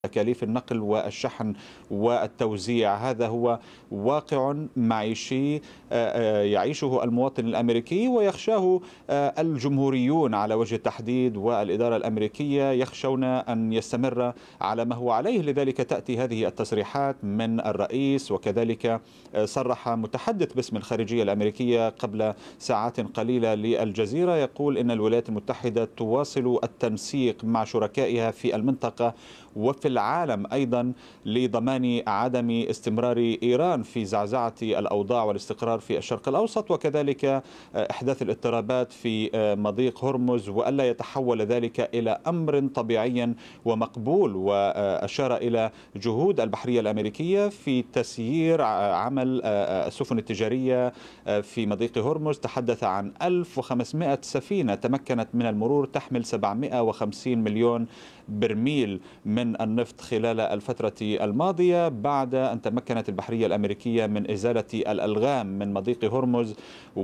تكاليف النقل والشحن والتوزيع. هذا هو واقع معيشي يعيشه المواطن الأمريكي ويخشاه الجمهوريون على وجه التحديد، والإدارة الأمريكية يخشون أن يستمر على ما هو عليه. لذلك تأتي هذه التصريحات من الرئيس، وكذلك صرح متحدث باسم الخارجية الأمريكية قبل ساعات قليلة للجزيرة يقول إن الولايات المتحدة تواصل التنسيق مع شركائها في المنطقة وفي العالم أيضا لضمان عدم استمرار إيران في زعزعة الأوضاع والاستقرار في الشرق الأوسط، وكذلك إحداث الاضطرابات في مضيق هرمز، وألا يتحول ذلك إلى أمر طبيعي ومقبول. وأشار إلى جهود البحرية الأمريكية في تسيير عمل السفن التجارية في مضيق هرمز. تحدث عن 1500 سفينة تمكنت من المرور تحمل 750 مليون برميل من النفط خلال الفترة الماضية، بعد أن تمكنت البحرية الأمريكية من إزالة الألغام من مضيق هرمز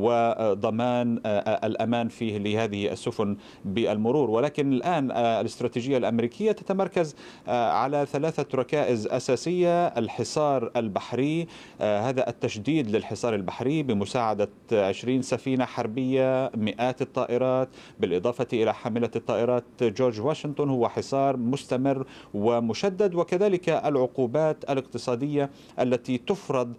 وضمان الأمان فيه لهذه السفن بالمرور. ولكن الآن الاستراتيجية الأمريكية تتمركز على ثلاثة ركائز أساسية: الحصار البحري، هذا التشديد للحصار البحري بمساعدة 20 سفينة حربية، مئات الطائرات، بالإضافة إلى حاملة الطائرات جورج واشنطن، هو حصار مستمر ومشدد. وكذلك العقوبات الاقتصادية التي تفرض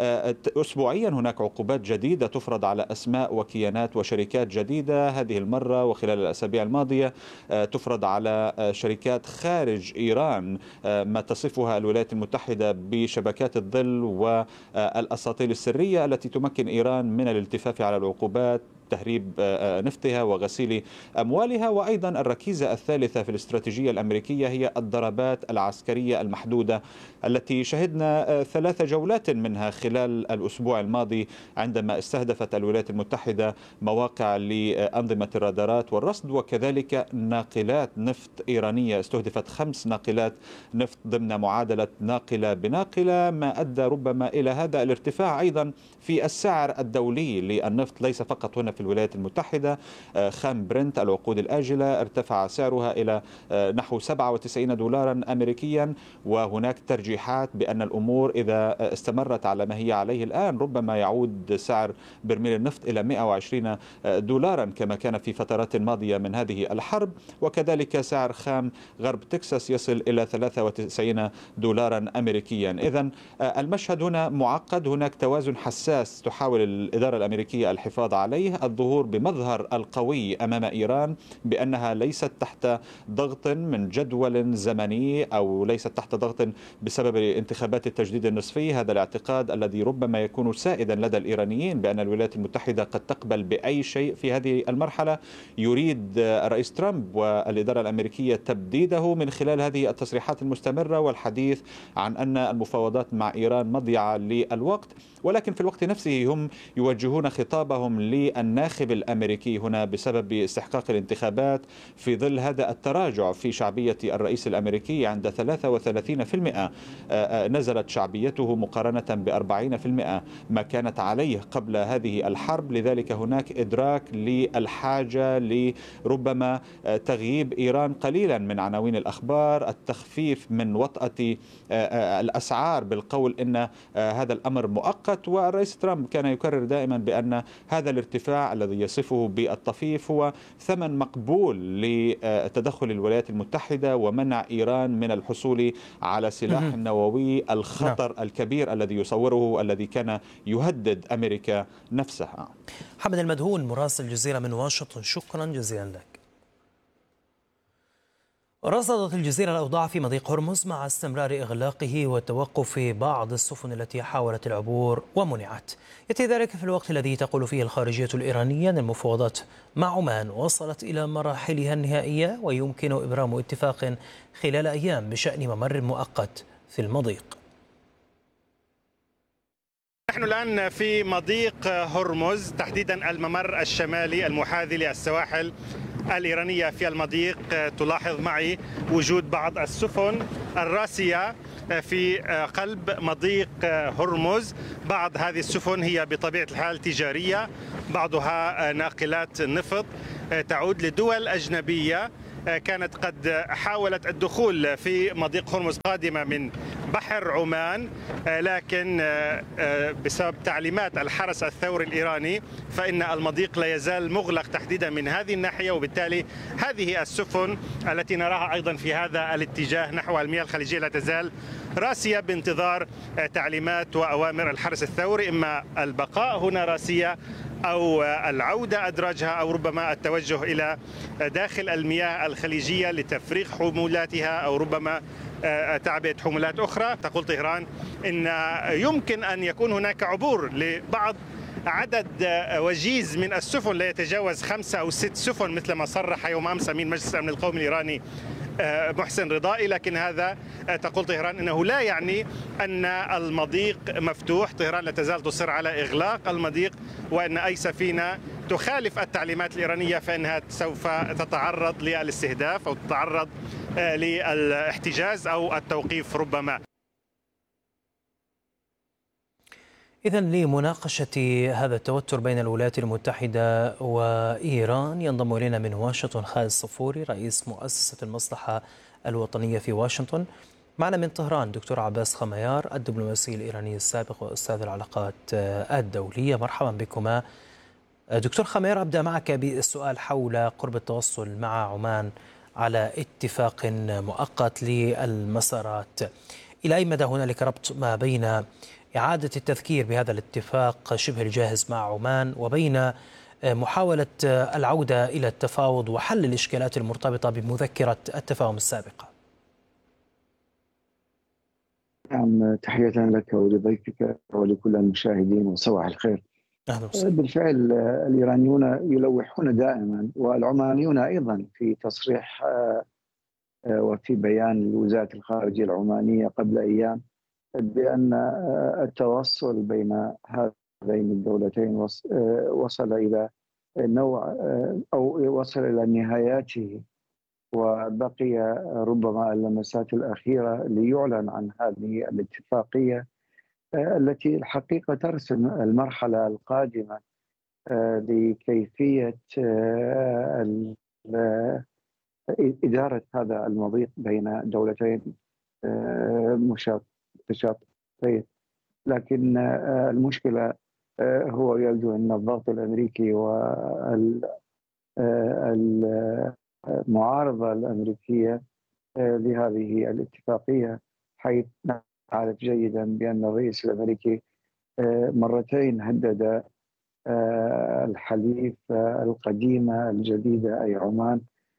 أسبوعيا، هناك عقوبات جديدة تفرض على أسماء وكيانات وشركات جديدة هذه المرة وخلال الأسابيع الماضية، تفرض على شركات خارج إيران، ما تصفها الولايات المتحدة بشبكات الظل والأساطيل السرية التي تمكن إيران من الالتفاف على العقوبات، تهريب نفطها وغسيل أموالها. وأيضا الركيزة الثالثة في الاستراتيجية الأمريكية هي الضربات العسكرية المحدودة التي شهدنا 3 جولات منها خلال الأسبوع الماضي، عندما استهدفت الولايات المتحدة مواقع لأنظمة الرادارات والرصد، وكذلك ناقلات نفط إيرانية. استهدفت 5 ناقلات نفط ضمن معادلة ناقلة بناقلة، ما أدى ربما إلى هذا الارتفاع أيضا في السعر الدولي للنفط، ليس فقط هنا في الولايات المتحدة. خام برنت العقود الآجلة ارتفع سعرها إلى نحو 97 دولارا أمريكيا، وهناك ترجيحات بأن الأمور إذا استمرت على ما هي عليه الآن ربما يعود سعر برميل النفط إلى 120 دولارا كما كان في فترات ماضية من هذه الحرب. وكذلك سعر خام غرب تكساس يصل إلى 93 دولارا أمريكيا. إذن المشهد هنا معقد، هناك توازن حساس تحاول الإدارة الأمريكية الحفاظ عليه، الظهور بمظهر القوي أمام إيران بأنها ليست تحت ضغط من جدول زمني أو ليست تحت ضغط بسبب انتخابات التجديد النصفي. هذا الاعتقاد الذي ربما يكون سائدا لدى الإيرانيين بأن الولايات المتحدة قد تقبل بأي شيء في هذه المرحلة، يريد الرئيس ترامب والإدارة الأمريكية تبديده من خلال هذه التصريحات المستمرة والحديث عن أن المفاوضات مع إيران مضيعة للوقت. ولكن في الوقت نفسه هم يوجهون خطابهم للناخب الأمريكي هنا بسبب استحقاق الانتخابات في ظل هذا التراجع في شعبية الرئيس الأمريكي عند 33%. نزلت شعبيته مقارنة ب40% ما كانت عليه قبل هذه الحرب. لذلك هناك إدراك للحاجة لربما تغييب إيران قليلا من عناوين الأخبار، التخفيف من وطأة الأسعار بالقول إن هذا الأمر مؤقت. والرئيس ترامب كان يكرر دائما بأن هذا الارتفاع الذي يصفه بالطفيف هو ثمن مقبول لتدخل الولايات المتحدة ومنع إيران من الحصول على سلاح نووي، الخطر الكبير الذي يصوره الذي كان يهدد أمريكا نفسها. محمد المدهون مراسل الجزيرة من واشنطن، شكرا جزيلا لك. رصدت الجزيرة الأوضاع في مضيق هرمز مع استمرار إغلاقه وتوقف بعض السفن التي حاولت العبور ومنعت. يأتي ذلك في الوقت الذي تقول فيه الخارجية الإيرانية أن المفاوضات مع عمان وصلت إلى مراحلها النهائية ويمكن إبرام اتفاق خلال أيام بشأن ممر مؤقت في المضيق. نحن الآن في مضيق هرمز، تحديدا الممر الشمالي المحاذي للسواحل الإيرانية في المضيق. تلاحظ معي وجود بعض السفن الراسية في قلب مضيق هرمز. بعض هذه السفن هي بطبيعة الحال تجارية، بعضها ناقلات نفط تعود لدول أجنبية كانت قد حاولت الدخول في مضيق هرمز قادمة من بحر عمان، لكن بسبب تعليمات الحرس الثوري الإيراني فإن المضيق لا يزال مغلق تحديدا من هذه الناحية، وبالتالي هذه السفن التي نراها أيضا في هذا الاتجاه نحو المياه الخليجية لا تزال راسية بانتظار تعليمات وأوامر الحرس الثوري، إما البقاء هنا راسية أو العودة أدراجها أو ربما التوجه إلى داخل المياه الخليجية لتفريغ حمولاتها أو ربما تعبئة حمولات أخرى. تقول طهران إن يمكن أن يكون هناك عبور لبعض عدد وجيز من السفن لا يتجاوز 5 أو 6 سفن مثل ما صرح يوم أمس أمين مجلس الأمن القومي الإيراني محسن رضائي، لكن هذا تقول طهران أنه لا يعني أن المضيق مفتوح. طهران لا تزال تصر على إغلاق المضيق، وأن أي سفينة تخالف التعليمات الإيرانية فإنها سوف تتعرض للاستهداف أو تتعرض للاحتجاز أو التوقيف ربما. إذن لمناقشة هذا التوتر بين الولايات المتحدة وإيران ينضم إلينا من واشنطن خالد صفوري رئيس مؤسسة المصلحة الوطنية في واشنطن. معنا من طهران دكتور عباس خميار الدبلوماسي الإيراني السابق وأستاذ العلاقات الدولية. مرحبا بكما. دكتور خميار، أبدأ معك بالسؤال حول قرب التوصل مع عمان على اتفاق مؤقت للمسارات. إلى أي مدى هنالك ربط ما بين إعادة التذكير بهذا الاتفاق شبه الجاهز مع عمان وبين محاولة العودة إلى التفاوض وحل الإشكالات المرتبطة بمذكرة التفاهم السابقة؟ نعم، تحية لك ولضيفك ولكل المشاهدين وصباح الخير. بالفعل الإيرانيون يلوحون دائما والعمانيون أيضا في تصريح وفي بيان لوزارة الخارجية العمانية قبل أيام بأن التوصل بين هذين الدولتين وصل إلى نوع أو وصل إلى نهاياته، وبقي ربما اللمسات الأخيرة ليعلن عن هذه الاتفاقية التي الحقيقة ترسم المرحلة القادمة لكيفية إدارة هذا المضيق بين دولتين متشاطئين. لكن المشكلة هو يبدو أن الضغط الأمريكي والمعارضة الأمريكية لهذه الاتفاقية، حيث نعرف جيدا بأن الرئيس الأمريكي مرتين هدد الحليف القديمة الجديدة أي عمان،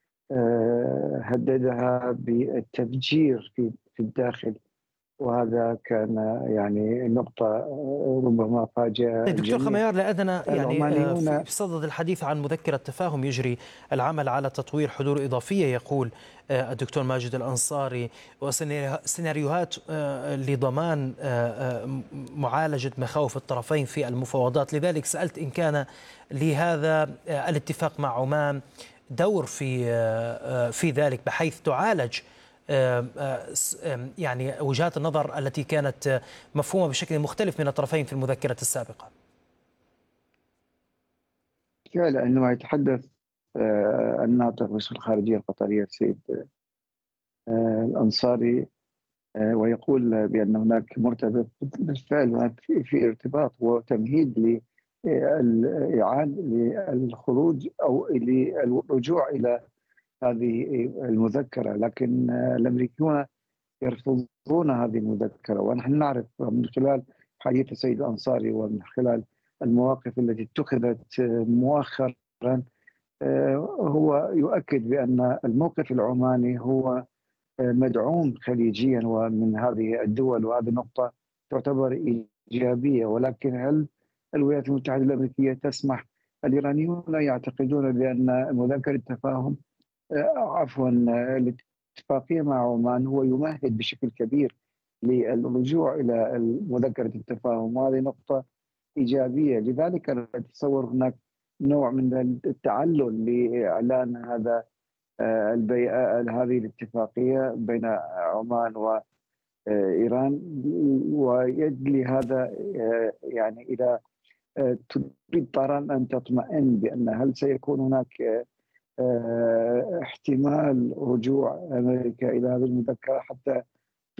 هددها بالتفجير في الداخل، وهذا كان يعني نقطة ربما فاجأة. طيب دكتور خميار، لأننا يعني في صدد الحديث عن مذكرة تفاهم يجري العمل على تطوير حلول إضافية، يقول الدكتور ماجد الأنصاري، وسيناريوهات لضمان معالجة مخاوف الطرفين في المفاوضات. لذلك سألت إن كان لهذا الاتفاق مع عمان دور في ذلك، بحيث تعالج يعني وجهات النظر التي كانت مفهومة بشكل مختلف من الطرفين في المذكرة السابقة. فعلا عندما يتحدث الناطق باسم الخارجية القطرية السيد الأنصاري ويقول بأن هناك مرتبط، بالفعل هناك في ارتباط وتمهيد لإعادة للخروج أو للرجوع إلى هذه المذكرة، لكن الأمريكيون يرفضون هذه المذكرة. ونحن نعرف من خلال حديث السيد الأنصاري ومن خلال المواقف التي اتخذت مؤخرا هو يؤكد بأن الموقف العماني هو مدعوم خليجيا ومن هذه الدول، وهذه نقطة تعتبر إيجابية. ولكن هل الولايات المتحدة الأمريكية تسمح؟ الإيرانيون يعتقدون بأن مذكرة التفاهم الاتفاقية مع عمان هو يمهد بشكل كبير للرجوع إلى مذكرة التفاهم، وهذه نقطة إيجابية. لذلك أنا أتصور هناك نوع من التعلل لإعلان هذه الاتفاقية بين عمان وإيران، ويدلي هذا يعني إلى تريد طهران أن تطمئن بأن هل سيكون هناك احتمال رجوع أمريكا إلى هذه المذكرة حتى